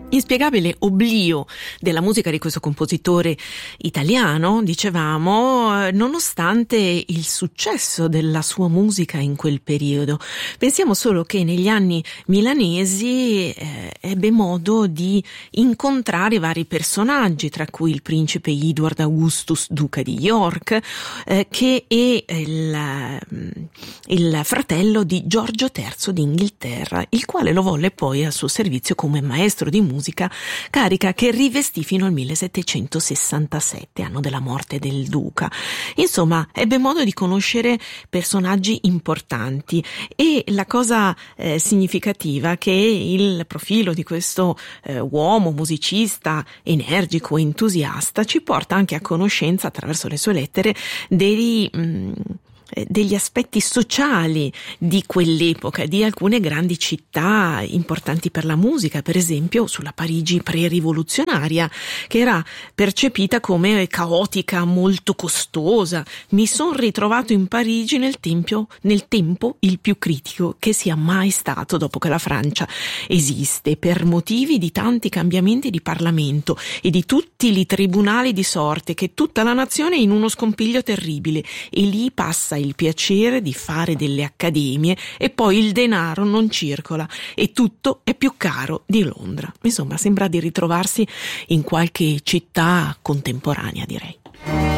Inspiegabile oblio della musica di questo compositore italiano, dicevamo, nonostante il successo della sua musica in quel periodo. Pensiamo solo che negli anni milanesi ebbe modo di incontrare vari personaggi, tra cui il principe Edward Augustus, duca di York, che è il fratello di Giorgio III d'Inghilterra, il quale lo volle poi al suo servizio come maestro di musica, carica che rivestì fino al 1767, anno della morte del duca. Insomma, ebbe modo di conoscere personaggi importanti, e la cosa significativa che il profilo di questo uomo musicista energico, entusiasta, ci porta anche a conoscenza, attraverso le sue lettere, degli aspetti sociali di quell'epoca, di alcune grandi città importanti per la musica, per esempio sulla Parigi pre-rivoluzionaria, che era percepita come caotica, molto costosa. Mi sono ritrovato in Parigi nel tempo il più critico che sia mai stato dopo che la Francia esiste, per motivi di tanti cambiamenti di Parlamento e di tutti i tribunali di sorte, che tutta la nazione è in uno scompiglio terribile, e lì passa il piacere di fare delle accademie e poi il denaro non circola e tutto è più caro di Londra. Insomma, sembra di ritrovarsi in qualche città contemporanea, direi.